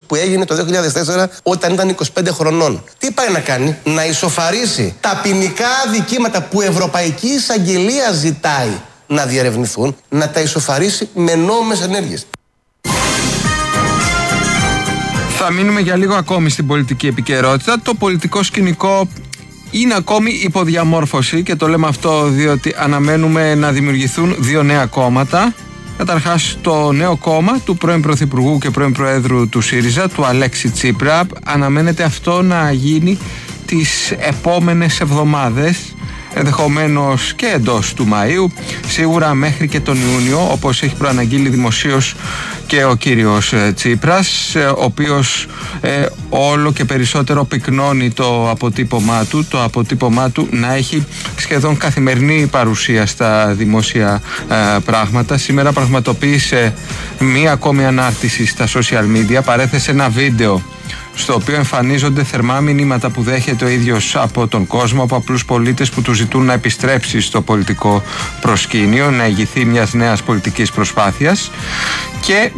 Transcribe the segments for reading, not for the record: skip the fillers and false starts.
που έγινε το 2004 όταν ήταν 25 χρονών. Τι πάει να κάνει? Να ισοφαρίσει τα ποινικά αδικήματα που η Ευρωπαϊκή Εισαγγελία ζητάει να διερευνηθούν, να τα ισοφαρίσει με νόμιμες ενέργειες. Θα μείνουμε για λίγο ακόμη στην πολιτική επικαιρότητα. Το πολιτικό σκηνικό είναι ακόμη υποδιαμόρφωση και το λέμε αυτό διότι αναμένουμε να δημιουργηθούν δύο νέα κόμματα. Καταρχάς, το νέο κόμμα του πρώην Πρωθυπουργού και πρώην Προέδρου του ΣΥΡΙΖΑ, του Αλέξη Τσίπρα, αναμένεται αυτό να γίνει τις επόμενες εβδομάδες, ενδεχομένως και εντός του Μαΐου, σίγουρα μέχρι και τον Ιούνιο, όπως έχει προαναγγείλει δημοσίως και ο κύριος Τσίπρας, ο οποίος όλο και περισσότερο πυκνώνει το αποτύπωμά του να έχει σχεδόν καθημερινή παρουσία στα δημόσια πράγματα. Σήμερα πραγματοποίησε μία ακόμη ανάρτηση στα social media, παρέθεσε ένα βίντεο στο οποίο εμφανίζονται θερμά μηνύματα που δέχεται ο ίδιος από τον κόσμο, από απλούς πολίτες που του ζητούν να επιστρέψει στο πολιτικό προσκήνιο, να ηγηθεί μιας νέας πολιτικής προσπάθειας και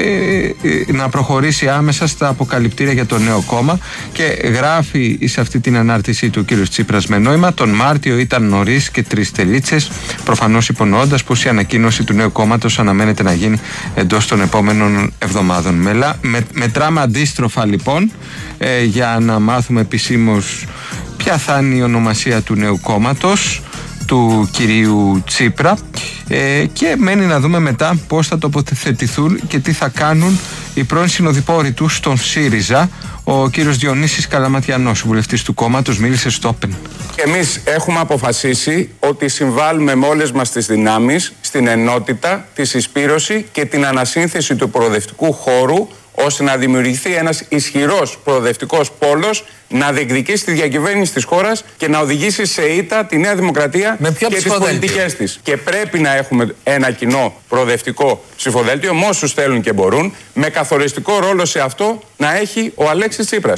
να προχωρήσει άμεσα στα αποκαλυπτήρια για το νέο κόμμα. Και γράφει σε αυτή την ανάρτησή του ο κύριος Τσίπρας με νόημα: τον Μάρτιο ήταν νωρίς και 3 τελίτσες, προφανώς υπονοώντας πως η ανακοίνωση του νέου κόμματος αναμένεται να γίνει εντός των επόμενων εβδομάδων. Μετράμε αντίστροφα λοιπόν για να μάθουμε επισήμως ποια θα είναι η ονομασία του νέου κόμματος του κυρίου Τσίπρα και μένει να δούμε μετά πώς θα τοποθετηθούν και τι θα κάνουν οι πρώην συνοδοιπόροι του στον ΣΥΡΙΖΑ. Ο κύριος Διονύσης Καλαματιανός, βουλευτής του κόμματος, μίλησε στο Open. Εμείς έχουμε αποφασίσει ότι συμβάλλουμε με όλες μας τις δυνάμεις στην ενότητα, τη συσπήρωση και την ανασύνθεση του προοδευτικού χώρου, ώστε να δημιουργηθεί ένας ισχυρός προοδευτικός πόλος, να διεκδικήσει τη διακυβέρνηση της χώρας και να οδηγήσει σε ήττα τη Νέα Δημοκρατία και τις πολιτικές της. Και πρέπει να έχουμε ένα κοινό προοδευτικό ψηφοδέλτιο με όσους θέλουν και μπορούν, με καθοριστικό ρόλο σε αυτό να έχει ο Αλέξης Τσίπρας.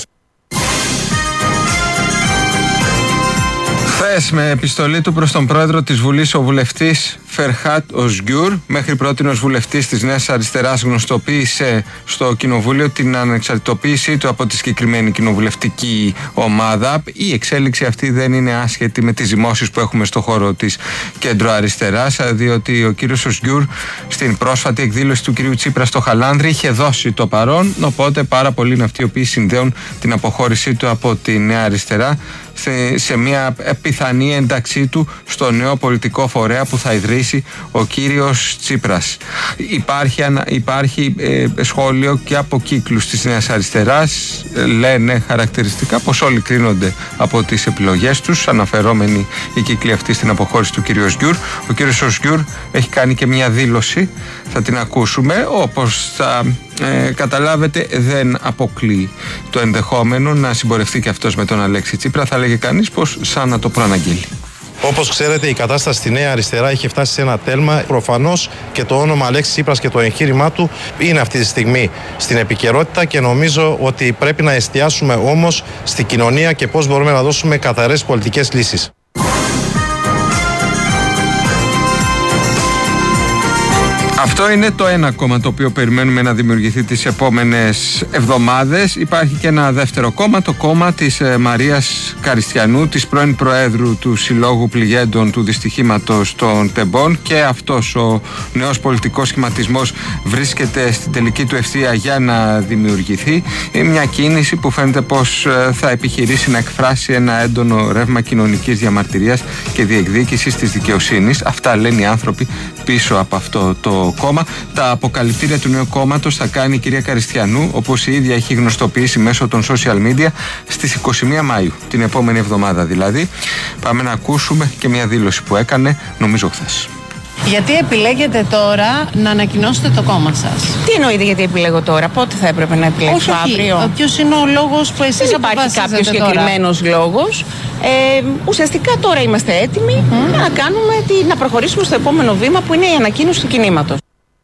Χθες, με επιστολή του προς τον πρόεδρο της Βουλής, ο βουλευτής Φερχάτ Οσγκιούρ, μέχρι πρότινος βουλευτής της Νέας Αριστεράς, γνωστοποίησε στο Κοινοβούλιο την ανεξαρτητοποίησή του από τη συγκεκριμένη κοινοβουλευτική ομάδα. Η εξέλιξη αυτή δεν είναι άσχετη με τις ζυμώσεις που έχουμε στο χώρο της κέντρο-αριστεράς, διότι ο κύριος Οσγκιούρ στην πρόσφατη εκδήλωση του κυρίου Τσίπρα στο Χαλάνδρη είχε δώσει το παρόν, οπότε πάρα πολλοί είναι αυτοί οι οποίοι συνδέουν την αποχώρησή του από τη Νέα Αριστερά σε μια πιθανή ένταξή του στο νέο πολιτικό φορέα που θα ιδρύσει ο κύριος Τσίπρας. Υπάρχει σχόλιο και από κύκλους της Νέας Αριστεράς, λένε χαρακτηριστικά πως όλοι κρίνονται από τις επιλογές τους, αναφερόμενοι οι κύκλοι αυτοί στην αποχώρηση του κύριου Οσγκιούρ. Ο κύριος Οσγκιούρ έχει κάνει και μια δήλωση, θα την ακούσουμε, όπως θα καταλάβετε δεν αποκλεί το ενδεχόμενο να συμπορευτεί και αυτός με τον Αλέξη Τσίπρα. Θα λέγε κανείς πως σαν να το προαναγγείλει. Όπως ξέρετε, η κατάσταση στη Νέα Αριστερά είχε φτάσει σε ένα τέλμα. Προφανώς και το όνομα Αλέξη Τσίπρας και το εγχείρημά του είναι αυτή τη στιγμή στην επικαιρότητα και νομίζω ότι πρέπει να εστιάσουμε όμως στην κοινωνία και πώς μπορούμε να δώσουμε καθαρές πολιτικές λύσεις. Αυτό είναι το ένα κόμμα το οποίο περιμένουμε να δημιουργηθεί τις επόμενες εβδομάδες. Υπάρχει και ένα δεύτερο κόμμα, το κόμμα της Μαρίας Καριστιανού, της πρώην Προέδρου του Συλλόγου Πληγέντων του Δυστυχήματος των Τεμπών, και αυτός ο νέος πολιτικός σχηματισμός βρίσκεται στην τελική του ευθεία για να δημιουργηθεί. Είναι μια κίνηση που φαίνεται πως θα επιχειρήσει να εκφράσει ένα έντονο ρεύμα κοινωνικής διαμαρτυρίας και διεκδίκησης της δικαιοσύνης. Αυτά λένε οι άνθρωποι πίσω από αυτό το κόμμα. Τα αποκαλυπτήρια του νέου κόμματος θα κάνει η κυρία Καριστιανού, όπως η ίδια έχει γνωστοποιήσει μέσω των social media, στις 21 Μαΐου, την επόμενη εβδομάδα δηλαδή. Πάμε να ακούσουμε και μια δήλωση που έκανε, νομίζω χθες. Γιατί επιλέγετε τώρα να ανακοινώσετε το κόμμα σας? Τι εννοείτε γιατί επιλέγω τώρα, πότε θα έπρεπε να επιλέξω? αύριο? Ποιος είναι ο λόγος που εσείς δεν υπάρχει κάποιος συγκεκριμένος λόγος. Ουσιαστικά τώρα είμαστε έτοιμοι να προχωρήσουμε στο επόμενο βήμα, που είναι η ανακοίνωση του κινήματος.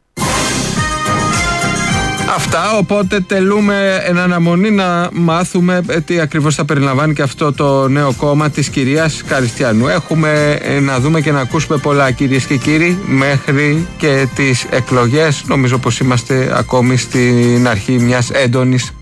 Αυτά, οπότε τελούμε εν αναμονή να μάθουμε τι ακριβώς θα περιλαμβάνει και αυτό το νέο κόμμα της κυρίας Καριστιανού. Έχουμε να δούμε και να ακούσουμε πολλά, κυρίες και κύριοι, μέχρι και τις εκλογές. Νομίζω πως είμαστε ακόμη στην αρχή μιας έντονης